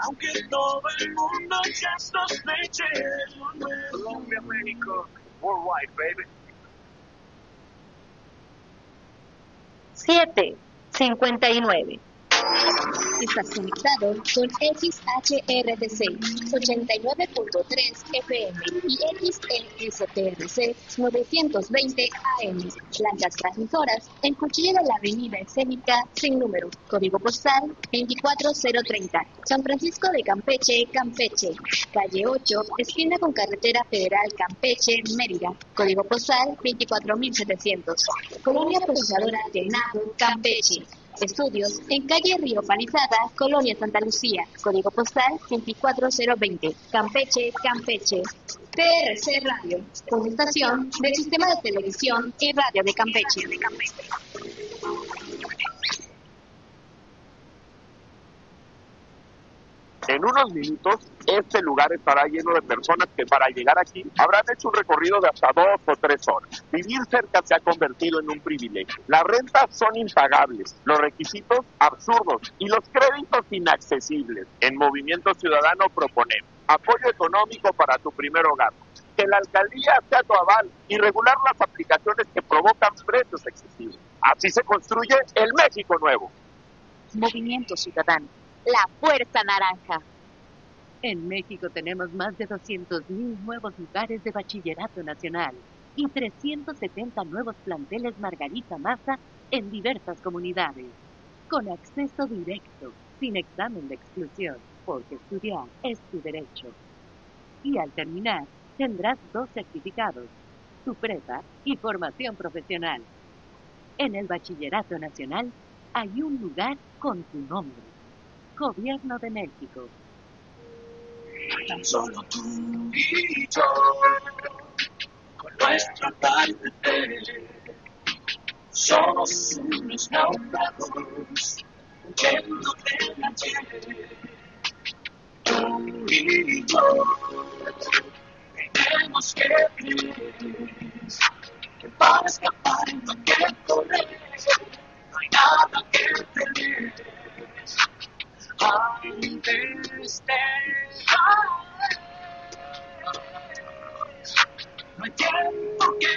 aunque todo el mundo ya sospeche lo nuevo. Colombia, México, worldwide, baby. 7:59. Estás conectado con XHRTC 89.3 FM y XESTRC 920 AM. Plantas transmisoras en Cuchillo de la Avenida Escénica sin número. Código postal 24030. San Francisco de Campeche, Campeche. Calle 8, esquina con Carretera Federal Campeche, Mérida. Código postal 24700. Colonia Procesadora de Napo, Campeche. Estudios en calle Río Palizada, Colonia Santa Lucía, código postal 24020, Campeche, Campeche. TRC Radio, con estación del Sistema de Televisión y Radio de Campeche. En unos minutos, este lugar estará lleno de personas que para llegar aquí habrán hecho un recorrido de hasta 2 o 3 horas. Vivir cerca se ha convertido en un privilegio. Las rentas son impagables, los requisitos absurdos y los créditos inaccesibles. En Movimiento Ciudadano proponemos apoyo económico para tu primer hogar, que la alcaldía sea tu aval y regular las aplicaciones que provocan precios excesivos. Así se construye el México nuevo. Movimiento Ciudadano. La Fuerza Naranja. En México tenemos más de 200,000 nuevos lugares de bachillerato nacional y 370 nuevos planteles Margarita Maza en diversas comunidades, con acceso directo, sin examen de exclusión, porque estudiar es tu derecho. Y al terminar, tendrás 2 certificados, tu prepa y formación profesional. En el bachillerato nacional hay un lugar con tu nombre. Gobierno de México. Tan solo tú y yo, con nuestro atardecer, somos unos náufragos huyendo del ayer. Tú y yo tenemos que creer que para escapar no hay que correr, no hay nada que temer. Antes de caer, no hay tiempo que